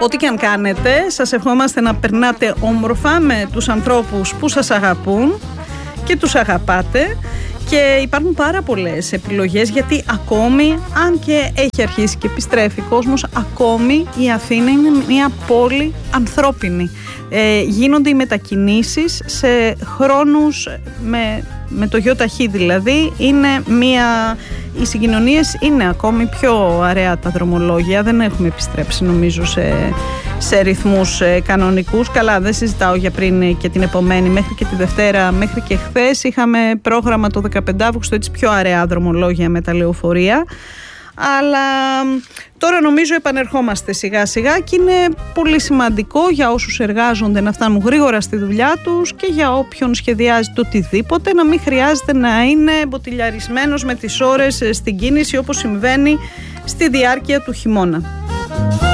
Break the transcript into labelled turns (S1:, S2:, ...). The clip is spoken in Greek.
S1: Ό,τι και αν κάνετε, σας ευχόμαστε να περνάτε όμορφα με τους ανθρώπους που σας αγαπούν και τους αγαπάτε. Και υπάρχουν πάρα πολλές επιλογές, γιατί ακόμη, αν και έχει αρχίσει και επιστρέφει κόσμος, ακόμη η Αθήνα είναι μια πόλη ανθρώπινη. Γίνονται οι μετακινήσεις σε χρόνους με το ΙΤΧ, δηλαδή οι συγκοινωνίες είναι ακόμη πιο αραιά, τα δρομολόγια δεν έχουμε επιστρέψει νομίζω σε ρυθμούς κανονικούς. Καλά, δεν συζητάω για πριν και την επομένη, μέχρι και τη Δευτέρα, μέχρι και χθες είχαμε πρόγραμμα το 15 Αύγουστο, έτσι πιο αραιά δρομολόγια με τα λεωφορεία. Αλλά τώρα νομίζω επανερχόμαστε σιγά σιγά και είναι πολύ σημαντικό για όσους εργάζονται να φτάνουν γρήγορα στη δουλειά τους και για όποιον σχεδιάζει το οτιδήποτε να μην χρειάζεται να είναι μποτιλιαρισμένος με τις ώρες στην κίνηση όπως συμβαίνει στη διάρκεια του χειμώνα.